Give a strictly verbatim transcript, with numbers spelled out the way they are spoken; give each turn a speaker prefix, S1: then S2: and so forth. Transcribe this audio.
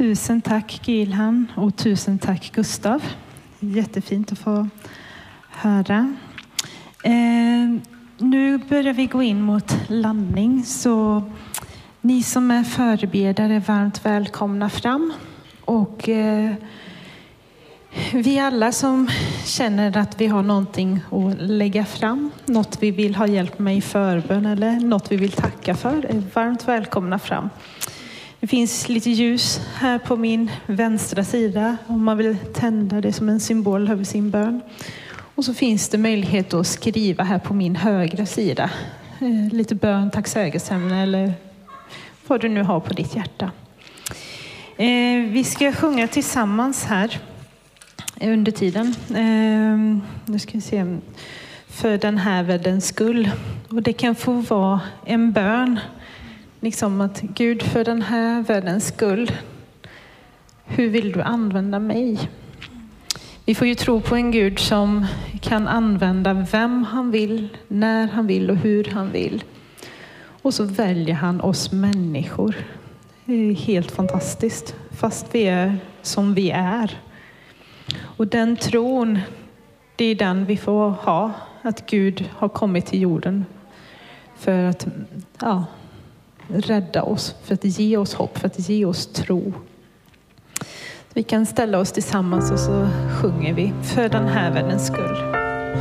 S1: Tusen tack Gilhan och tusen tack Gustav. Jättefint att få höra. Eh, nu börjar vi gå in mot landning, så ni som är förebedjare är varmt välkomna fram. Och eh, vi alla som känner att vi har någonting att lägga fram, något vi vill ha hjälp med i förbön eller något vi vill tacka för, är varmt välkomna fram. Det finns lite ljus här på min vänstra sida om man vill tända det som en symbol över sin bön. Och så finns det möjlighet att skriva här på min högra sida. Eh, lite bön, tacksägelseämne eller vad du nu har på ditt hjärta. Eh, vi ska sjunga tillsammans här under tiden. Eh, nu ska vi se. För den här världens skull. Och det kan få vara en bön. Liksom att Gud, för den här världens skull, hur vill du använda mig? Vi får ju tro på en Gud som kan använda vem han vill, när han vill och hur han vill. Och så väljer han oss människor. Det är helt fantastiskt, fast vi är som vi är. Och den tron, det är den vi får ha, att Gud har kommit till jorden för att ja, rädda oss, för att ge oss hopp, för att ge oss tro. Vi kan ställa oss tillsammans och så sjunger vi för den här världens skull.